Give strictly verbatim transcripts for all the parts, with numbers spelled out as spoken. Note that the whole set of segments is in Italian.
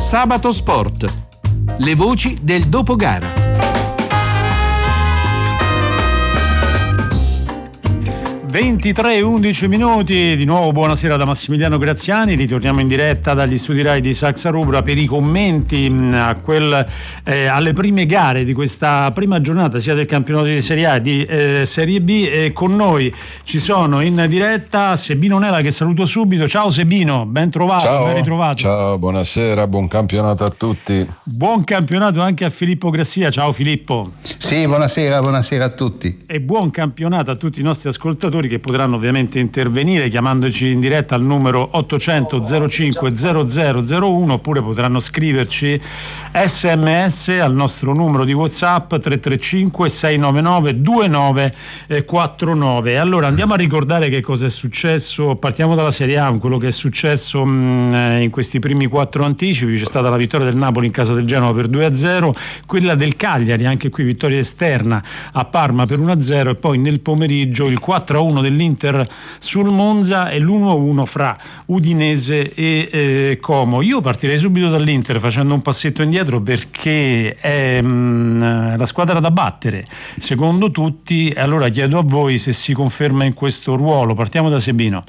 Sabato Sport. Le voci del dopogara. ventitré e undici minuti, di nuovo buonasera da Massimiliano Graziani. Ritorniamo in diretta dagli studi Rai di Saxa Rubra per i commenti a quel, eh, alle prime gare di questa prima giornata sia del campionato di Serie A e di eh, Serie B. E con noi ci sono in diretta Sebino Nela, che saluto subito. Ciao Sebino, ben trovato, ciao, ben ritrovato. Ciao, buonasera, buon campionato a tutti. Buon campionato anche a Filippo Grassia. Ciao Filippo. Sì, buonasera, buonasera a tutti. E buon campionato a tutti i nostri ascoltatori, che potranno ovviamente intervenire chiamandoci in diretta al numero ottocento zero cinque zero zero zero uno, oppure potranno scriverci sms al nostro numero di WhatsApp tre tre cinque sei nove nove due nove quattro nove. Allora andiamo a ricordare che cosa è successo. Partiamo dalla Serie A, quello che è successo mh, in questi primi quattro anticipi. C'è stata la vittoria del Napoli in casa del Genova per due a zero, quella del Cagliari, anche qui vittoria esterna a Parma per uno a zero, e poi nel pomeriggio il quattro a uno dell'Inter sul Monza e l'uno a uno fra Udinese e eh, Como. Io partirei subito dall'Inter facendo un passetto indietro, perché è mh, la squadra da battere secondo tutti. Allora chiedo a voi se si conferma in questo ruolo. Partiamo da Sebino.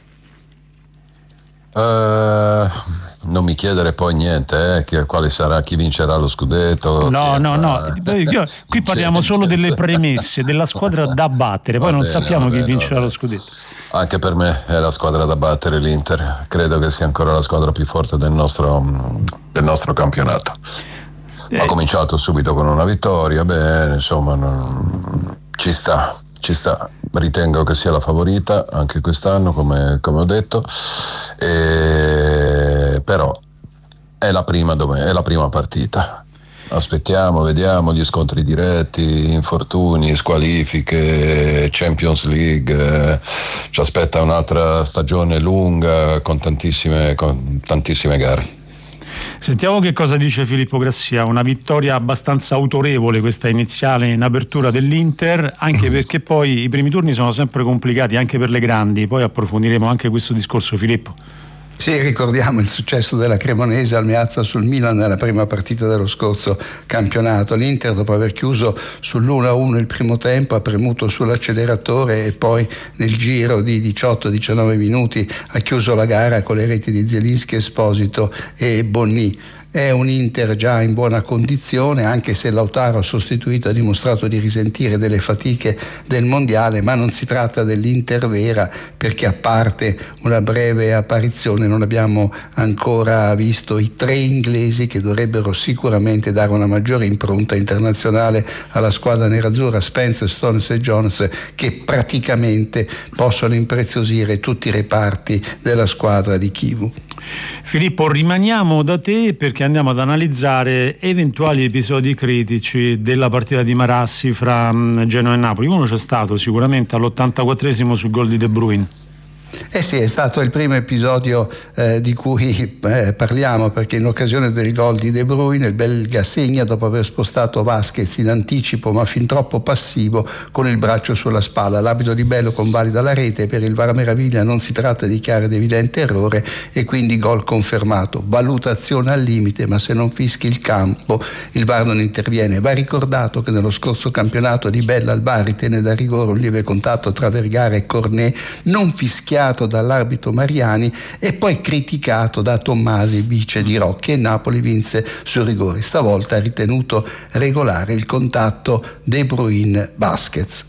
Uh, non mi chiedere poi niente, eh, che, quale sarà, chi vincerà lo scudetto. No, no, no. Io, qui parliamo solo delle premesse della squadra da battere, poi va non bene, sappiamo chi bene, vincerà lo scudetto. Anche per me è la squadra da battere l'Inter. Credo che sia ancora la squadra più forte del nostro, del nostro campionato. Eh. Ha cominciato subito con una vittoria, bene, insomma, non, ci sta. Ci sta, ritengo che sia la favorita anche quest'anno, come, come ho detto, e, però è la prima dove, è la prima partita. Aspettiamo, vediamo gli scontri diretti, infortuni, squalifiche, Champions League, eh, ci aspetta un'altra stagione lunga con tantissime, con tantissime gare. Sentiamo che cosa dice Filippo Grassia. Una vittoria abbastanza autorevole questa iniziale in apertura dell'Inter, anche perché poi i primi turni sono sempre complicati anche per le grandi. Poi approfondiremo anche questo discorso, Filippo. Sì, ricordiamo il successo della Cremonese al Meazza sul Milan nella prima partita dello scorso campionato. L'Inter, dopo aver chiuso sull'uno a uno il primo tempo, ha premuto sull'acceleratore e poi nel giro di diciotto diciannove minuti ha chiuso la gara con le reti di Zielinski, Esposito e Bonni. È un Inter già in buona condizione, anche se Lautaro sostituito ha dimostrato di risentire delle fatiche del mondiale, ma non si tratta dell'Inter vera, perché a parte una breve apparizione non abbiamo ancora visto i tre inglesi che dovrebbero sicuramente dare una maggiore impronta internazionale alla squadra nerazzurra, Spencer, Stones e Jones, che praticamente possono impreziosire tutti i reparti della squadra di Chivu. Filippo, rimaniamo da te perché andiamo ad analizzare eventuali episodi critici della partita di Marassi fra Genoa e Napoli. Uno c'è stato sicuramente all'ottantaquattresimo sul gol di De Bruyne. Eh sì, è stato il primo episodio eh, di cui eh, parliamo, perché in occasione del gol di De Bruyne il belga segna dopo aver spostato Vasquez in anticipo ma fin troppo passivo con il braccio sulla spalla. L'abito di Bello convalida la rete, per il VAR meraviglia non si tratta di chiaro ed evidente errore e quindi gol confermato. Valutazione al limite, ma se non fischi il campo il VAR non interviene. Va ricordato che nello scorso campionato Di Bella al VAR ritenne da rigore un lieve contatto tra Vergara e Cornet, non fischiato dall'arbitro Mariani e poi criticato da Tommasi, vice di Rocchi, e Napoli vinse su rigori. Stavolta ha ritenuto regolare il contatto De Bruyne-Vasquez.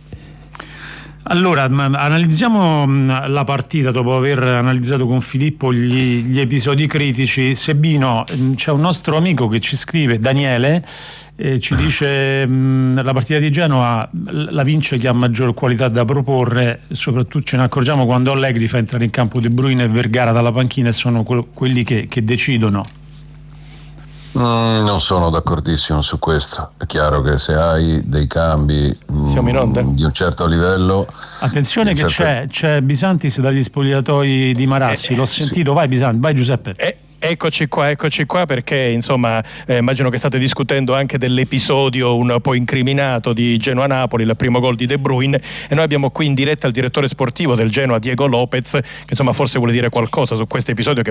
Allora, analizziamo la partita dopo aver analizzato con Filippo gli, gli episodi critici. Sebino, c'è un nostro amico che ci scrive, Daniele, e ci dice mh, la partita di Genova la vince chi ha maggior qualità da proporre, soprattutto ce ne accorgiamo quando Allegri fa entrare in campo De Bruyne e Vergara dalla panchina e sono que- quelli che, che decidono. Mm, non sono d'accordissimo su questo. È chiaro che se hai dei cambi mm, di un certo livello. Attenzione che certo... c'è, c'è Bisantis dagli spogliatoi di Marassi, eh, l'ho sentito, sì. Vai Bisantis, vai Giuseppe. Eh. Eccoci qua, eccoci qua perché insomma eh, immagino che state discutendo anche dell'episodio un po' incriminato di Genoa-Napoli, il primo gol di De Bruyne, e noi abbiamo qui in diretta il direttore sportivo del Genoa, Diego Lopez, che insomma forse vuole dire qualcosa su questo episodio che